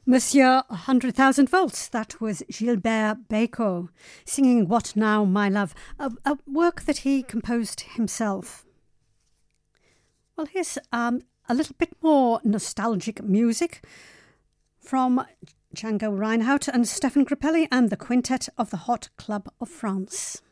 Monsieur 100,000 Volts, that was Gilbert Bécaud singing What Now, My Love, a work that he composed himself. Well, here's a little bit more nostalgic music from Django Reinhardt and Stéphane Grappelli and the Quintet of the Hot Club of France.